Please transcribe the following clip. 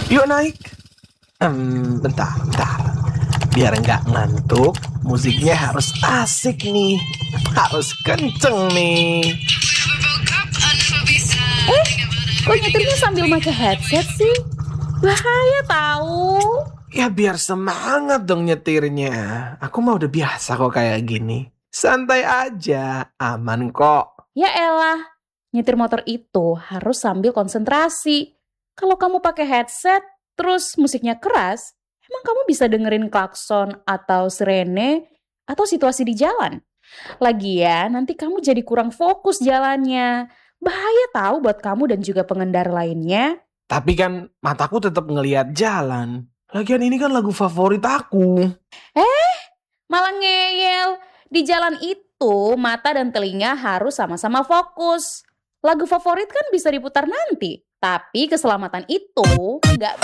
Yuk naik. Bentar. Biar nggak ngantuk, musiknya harus asik nih. Harus kenceng nih. Kok nyetirnya sambil pakai headset sih? Bahaya tahu. Ya biar semangat dong nyetirnya. Aku mah udah biasa kok kayak gini. Santai aja, aman kok. Ya elah, nyetir motor itu harus sambil konsentrasi. Kalau kamu pakai headset, terus musiknya keras, emang kamu bisa dengerin klakson atau sirene atau situasi di jalan? Lagian nanti kamu jadi kurang fokus jalannya. Bahaya tahu buat kamu dan juga pengendara lainnya. Tapi kan mataku tetap ngelihat jalan. Lagian ini kan lagu favorit aku. Malah ngeyel. Di jalan itu, mata dan telinga harus sama-sama fokus. Lagu favorit kan bisa diputar nanti. Tapi keselamatan itu nggak